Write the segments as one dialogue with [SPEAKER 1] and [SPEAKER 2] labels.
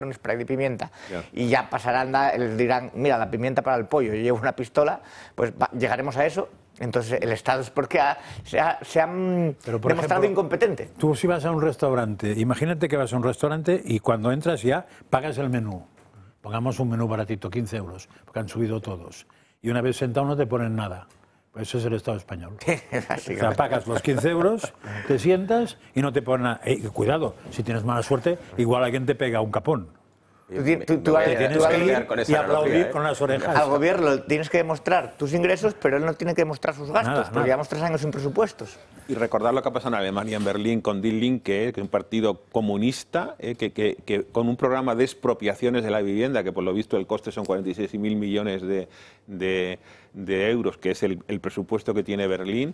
[SPEAKER 1] un spray de pimienta y ya pasarán, les dirán, mira, la pimienta para el pollo, yo llevo una pistola, pues llegaremos a eso. Entonces el Estado es porque se ha demostrado incompetente.
[SPEAKER 2] Tú si vas a un restaurante, imagínate que vas a un restaurante y cuando entras ya pagas el menú. Pongamos un menú baratito, 15 euros, porque han subido todos. Y una vez sentado no te ponen nada. Pues eso es el Estado español. O sea, pagas los 15 euros, te sientas y no te ponen nada. Cuidado, si tienes mala suerte, igual alguien te pega un capón. Tú tienes que ir y aplaudir con las orejas.
[SPEAKER 1] Al gobierno tienes que demostrar tus ingresos, pero él no tiene que demostrar sus gastos, porque llevamos 3 años sin presupuestos.
[SPEAKER 3] Y recordar lo que ha pasado en Alemania, en Berlín, con Die Linke, que es un partido comunista, que con un programa de expropiaciones de la vivienda, que por lo visto el coste son 46.000 millones de euros, que es el presupuesto que tiene Berlín,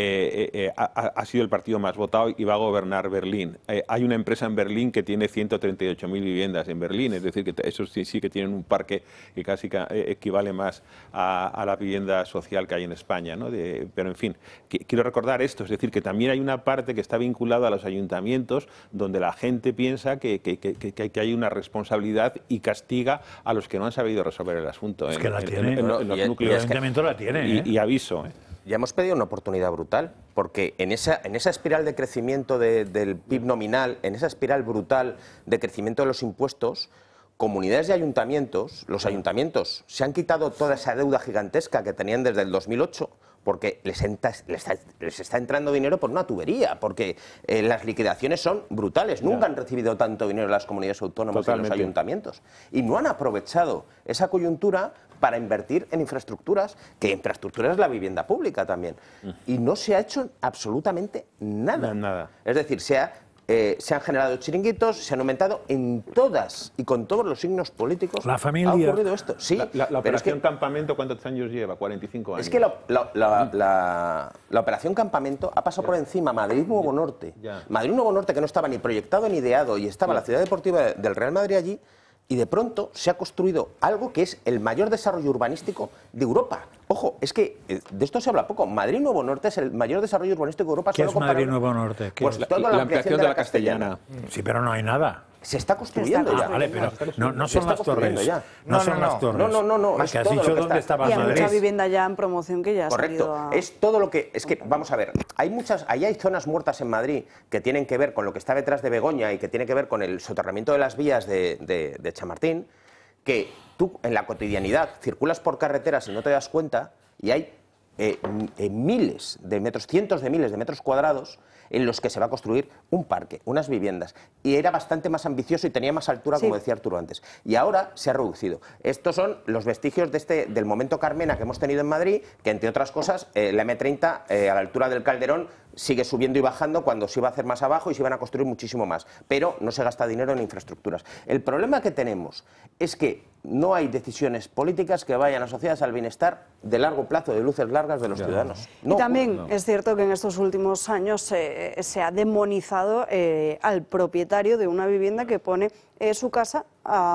[SPEAKER 3] ha sido el partido más votado y va a gobernar Berlín. Hay una empresa en Berlín que tiene 138.000 viviendas en Berlín, es decir, que eso sí que tienen un parque que casi equivale más a la vivienda social que hay en España, ¿no? Pero en fin, quiero recordar esto, es decir, que también hay una parte que está vinculada a los ayuntamientos donde la gente piensa que hay una responsabilidad y castiga a los que no han sabido resolver el asunto.
[SPEAKER 2] Es que la tiene.
[SPEAKER 3] Los núcleos.
[SPEAKER 2] La tiene,
[SPEAKER 3] y aviso.
[SPEAKER 4] Ya hemos pedido una oportunidad brutal, porque en esa espiral de crecimiento del PIB nominal, en esa espiral brutal de crecimiento de los impuestos, comunidades y ayuntamientos, los ayuntamientos se han quitado toda esa deuda gigantesca que tenían desde el 2008, porque les está entrando dinero por una tubería, porque las liquidaciones son brutales. Nunca han recibido tanto dinero las comunidades autónomas y los ayuntamientos. Y no han aprovechado esa coyuntura para invertir en infraestructuras, que infraestructura es la vivienda pública también. Y no se ha hecho absolutamente nada. Es decir, se han generado chiringuitos, se han aumentado en todas y con todos los signos políticos.
[SPEAKER 2] La familia.
[SPEAKER 4] Ha ocurrido esto. Sí,
[SPEAKER 3] la operación Campamento, ¿cuántos años lleva? 45 años.
[SPEAKER 4] Es que la operación Campamento ha pasado por encima Madrid-Nuevo Norte. Madrid-Nuevo Norte, que no estaba ni proyectado ni ideado, y estaba la ciudad deportiva del Real Madrid allí, y de pronto se ha construido algo que es el mayor desarrollo urbanístico de Europa. Ojo, es que de esto se habla poco. Madrid-Nuevo Norte es el mayor desarrollo urbanístico de Europa.
[SPEAKER 2] ¿Qué es Madrid-Nuevo Norte?
[SPEAKER 4] Pues toda la ampliación de la Castellana.
[SPEAKER 2] Sí, pero no hay nada.
[SPEAKER 4] Se está construyendo ya.
[SPEAKER 2] Vale, pero no son las torres. No son las torres.
[SPEAKER 4] No.
[SPEAKER 2] Es que has dicho dónde estaba Madrid.
[SPEAKER 5] Y hay mucha vivienda ya en promoción que ya ha
[SPEAKER 4] Correcto. Es todo lo que... Es que, vamos a ver, ahí hay zonas muertas en Madrid que tienen que ver con lo que está detrás de Begoña y que tiene que ver con el soterramiento de las vías de Chamartín, que tú en la cotidianidad circulas por carreteras y no te das cuenta, y hay miles de metros, cientos de miles de metros cuadrados en los que se va a construir un parque, unas viviendas, y era bastante más ambicioso y tenía más altura, como decía Arturo antes, y ahora se ha reducido. Estos son los vestigios del momento Carmena que hemos tenido en Madrid, que entre otras cosas la M30 a la altura del Calderón sigue subiendo y bajando cuando se iba a hacer más abajo y se iban a construir muchísimo más, pero no se gasta dinero en infraestructuras. El problema que tenemos es que no hay decisiones políticas que vayan asociadas al bienestar de largo plazo, de luces largas de los ciudadanos.
[SPEAKER 5] Y también es cierto que en estos últimos años se ha demonizado al propietario de una vivienda que pone su casa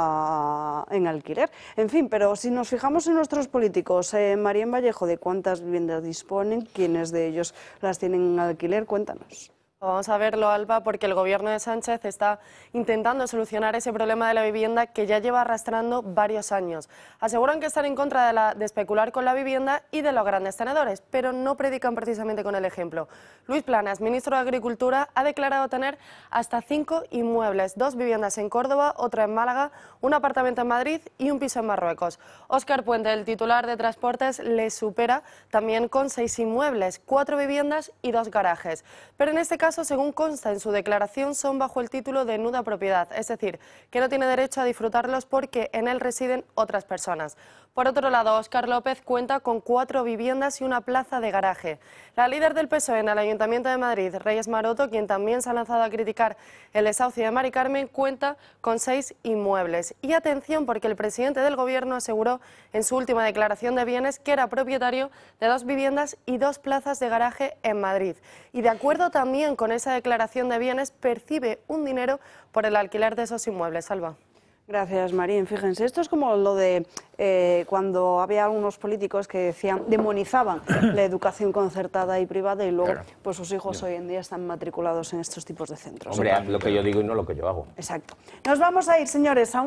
[SPEAKER 5] en alquiler. En fin, pero si nos fijamos en nuestros políticos, Marién Vallejo, ¿de cuántas viviendas disponen? ¿Quiénes de ellos las tienen en alquiler? Cuéntanos.
[SPEAKER 6] Vamos a verlo, Alba, porque el gobierno de Sánchez está intentando solucionar ese problema de la vivienda que ya lleva arrastrando varios años. Aseguran que están en contra de especular con la vivienda y de los grandes tenedores, pero no predican precisamente con el ejemplo. Luis Planas, ministro de Agricultura, ha declarado tener hasta 5 inmuebles, 2 viviendas en Córdoba, otra en Málaga, un apartamento en Madrid y un piso en Marruecos. Óscar Puente, el titular de Transportes, le supera también con 6 inmuebles, 4 viviendas y 2 garajes. Pero en este caso, según consta en su declaración, son bajo el título de nuda propiedad, es decir, que no tiene derecho a disfrutarlos porque en él residen otras personas. Por otro lado, Óscar López cuenta con 4 viviendas y una plaza de garaje. La líder del PSOE en el Ayuntamiento de Madrid, Reyes Maroto, quien también se ha lanzado a criticar el desahucio de Mari Carmen, cuenta con 6 inmuebles. Y atención, porque el presidente del Gobierno aseguró en su última declaración de bienes que era propietario de 2 viviendas y 2 plazas de garaje en Madrid. Y de acuerdo también con esa declaración de bienes, percibe un dinero por el alquiler de esos inmuebles. Salva.
[SPEAKER 5] Gracias, Marín. Fíjense, esto es como lo de cuando había algunos políticos que demonizaban la educación concertada y privada y luego pues sus hijos hoy en día están matriculados en estos tipos de centros.
[SPEAKER 4] Hombre, haz lo que yo digo y no lo que yo hago.
[SPEAKER 5] Exacto. Nos vamos a ir, señores, a un